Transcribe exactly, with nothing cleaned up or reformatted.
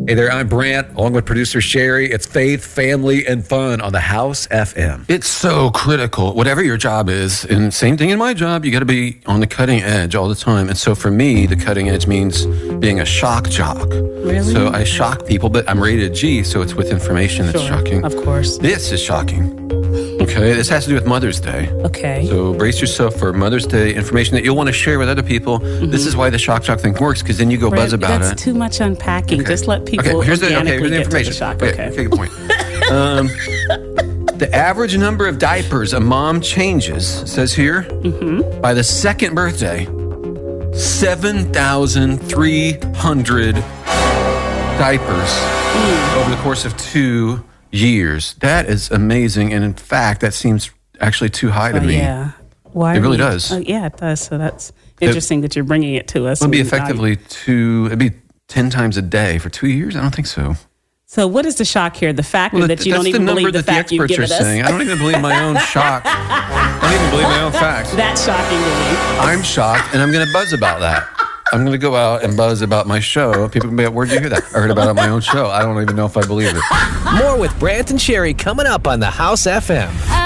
Hey there, I'm Brant, along with producer Sherry. It's faith, family, and fun on the House F M. It's so critical, whatever your job is, and same thing in my job, you got to be on the cutting edge all the time. And so for me, the cutting edge means being a shock jock. Really? So I shock people, but I'm rated G, so it's with information that's Sure, shocking. of course. This is shocking. Okay, this has to do with Mother's Day. Okay. So brace yourself for Mother's Day information that you'll want to share with other people. Mm-hmm. This is why the shock jock thing works, because then you go Brett, buzz about that's it. That's too much unpacking. Okay. Just let people okay, here's the, organically okay, here's the get information. to the shock. Okay, Okay, okay, good point. um, the average number of diapers a mom changes, says here, mm-hmm. by the second birthday, seven thousand three hundred diapers mm. over the course of two years. That is amazing. And in fact, that seems actually too high to uh, me. Yeah. Why? It really we, does. Uh, yeah, it does. So that's interesting it, that you're bringing it to us. It would be effectively two, it'd be ten times a day for two years? I don't think so. So what is the shock here? The fact well, that you don't even believe the, the fact you've given us? Saying. I don't even believe my own shock. I don't even believe my own facts. That's shocking to me. I'm shocked, and I'm going to buzz about that. I'm going to go out and buzz about my show. People can be like, where'd you hear that? I heard about it on my own show. I don't even know if I believe it. More with Brant and Sherry coming up on the House F M.